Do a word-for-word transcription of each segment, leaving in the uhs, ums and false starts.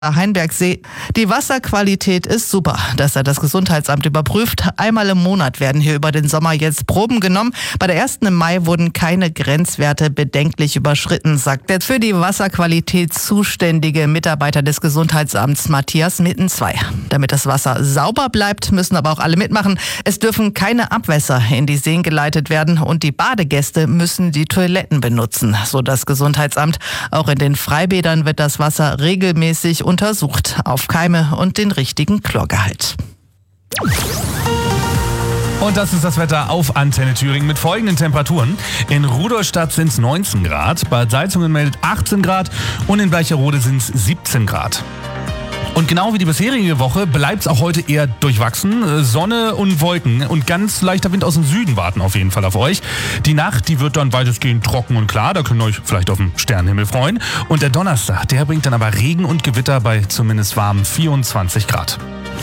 Heinbergsee. Die Wasserqualität ist super. Das hat das Gesundheitsamt überprüft. Einmal im Monat werden hier über den Sommer jetzt Proben genommen. Bei der ersten im Mai wurden keine Grenzwerte bedenklich überschritten, sagt der für die Wasserqualität zuständige Mitarbeiter des Gesundheitsamts Matthias Mittenzwei. Damit das Wasser sauber bleibt, müssen aber auch alle mitmachen. Es dürfen keine Abwässer in die Seen geleitet werden und die Badegäste müssen die Toiletten benutzen, so das Gesundheitsamt. Auch in den Freibädern wird das Wasser regelmäßig untersucht auf Keime und den richtigen Chlorgehalt. Und das ist das Wetter auf Antenne Thüringen mit folgenden Temperaturen. In Rudolstadt sind es neunzehn Grad, Bad Salzungen meldet achtzehn Grad und in Bleicherode sind es siebzehn Grad. Und genau wie die bisherige Woche bleibt es auch heute eher durchwachsen. Sonne und Wolken und ganz leichter Wind aus dem Süden warten auf jeden Fall auf euch. Die Nacht, die wird dann weitestgehend trocken und klar. Da könnt ihr euch vielleicht auf den Sternenhimmel freuen. Und der Donnerstag, der bringt dann aber Regen und Gewitter bei zumindest warmen vierundzwanzig Grad.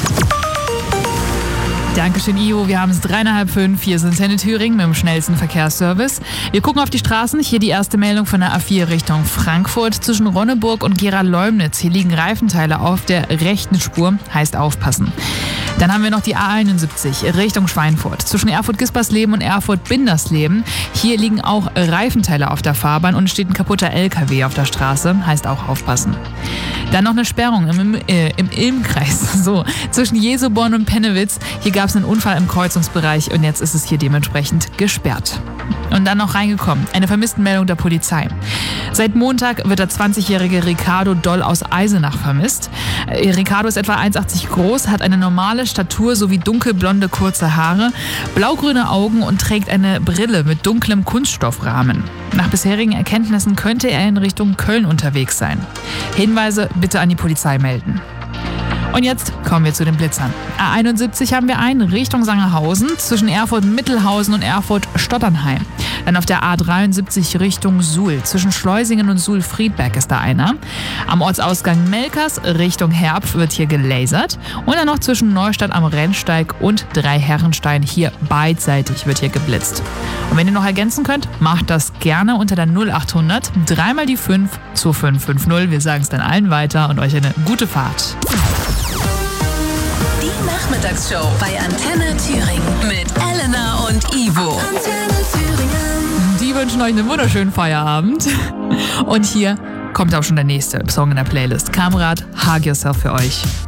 Dankeschön, Ivo. Wir haben es dreieinhalb fünf. Hier sind Antenne Thüringen mit dem schnellsten Verkehrsservice. Wir gucken auf die Straßen. Hier die erste Meldung von der A vier Richtung Frankfurt. Zwischen Ronneburg und Gera-Leumnitz. Hier liegen Reifenteile auf der rechten Spur. Heißt aufpassen. Dann haben wir noch die A einundsiebzig Richtung Schweinfurt. Zwischen Erfurt-Gispersleben und Erfurt-Bindersleben. Hier liegen auch Reifenteile auf der Fahrbahn und es steht ein kaputter L K W auf der Straße. Heißt auch aufpassen. Dann noch eine Sperrung im, äh, im Ilmkreis. So, zwischen Jeseborn und Pennewitz. Hier gab es einen Unfall im Kreuzungsbereich und jetzt ist es hier dementsprechend gesperrt. Und dann noch reingekommen, eine Vermisstenmeldung der Polizei. Seit Montag wird der zwanzigjährige Ricardo Doll aus Eisenach vermisst. Ricardo ist etwa eins Komma achtzig groß, hat eine normale Statur sowie dunkelblonde kurze Haare, blaugrüne Augen und trägt eine Brille mit dunklem Kunststoffrahmen. Nach bisherigen Erkenntnissen könnte er in Richtung Köln unterwegs sein. Hinweise bitte an die Polizei melden. Und jetzt kommen wir zu den Blitzern. A einundsiebzig haben wir einen Richtung Sangerhausen zwischen Erfurt-Mittelhausen und Erfurt-Stotternheim. Dann auf der A dreiundsiebzig Richtung Suhl. Zwischen Schleusingen und Suhl-Friedberg ist da einer. Am Ortsausgang Melkers Richtung Herpf wird hier gelasert. Und dann noch zwischen Neustadt am Rennsteig und Dreiherrenstein hier beidseitig wird hier geblitzt. Und wenn ihr noch ergänzen könnt, macht das gerne unter der null achthundert dreimal die fünf zu fünf fünf null. Wir sagen es dann allen weiter und euch eine gute Fahrt. Die Nachmittagsshow bei Antenne Thüringen mit Elena und Ivo. Antenne Thüringen. Die wünschen euch einen wunderschönen Feierabend. Und hier kommt auch schon der nächste Song in der Playlist. Kamerad, Hug Yourself für euch.